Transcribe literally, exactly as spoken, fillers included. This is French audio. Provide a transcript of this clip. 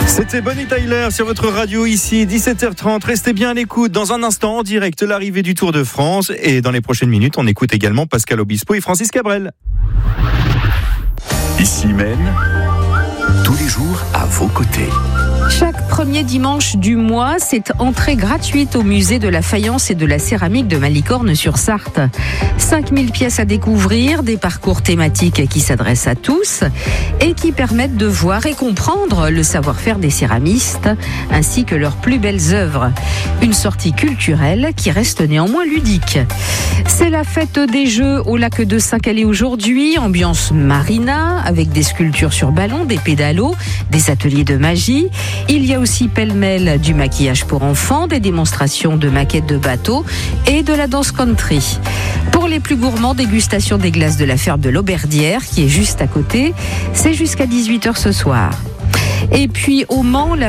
C'était Bonnie Tyler sur votre radio ici, dix-sept heures trente. Restez bien à l'écoute. Dans un instant, en direct, l'arrivée du Tour de France. Et dans les prochaines minutes, on écoute également Pascal Obispo et Francis Cabrel. Ici Maine, tous les jours à vos côtés. Chaque premier dimanche du mois, c'est entrée gratuite au musée de la faïence et de la céramique de Malicorne-sur-Sarthe. cinq mille pièces à découvrir, des parcours thématiques qui s'adressent à tous et qui permettent de voir et comprendre le savoir-faire des céramistes ainsi que leurs plus belles œuvres. Une sortie culturelle qui reste néanmoins ludique. C'est la fête des Jeux au lac de Saint-Calais aujourd'hui, ambiance marina avec des sculptures sur ballon, des pédalos, des ateliers de magie. Il y a aussi pêle-mêle du maquillage pour enfants, des démonstrations de maquettes de bateaux et de la danse country. Pour les plus gourmands, dégustation des glaces de la ferme de l'Auberdière qui est juste à côté. C'est jusqu'à dix-huit heures ce soir. Et puis au Mans, la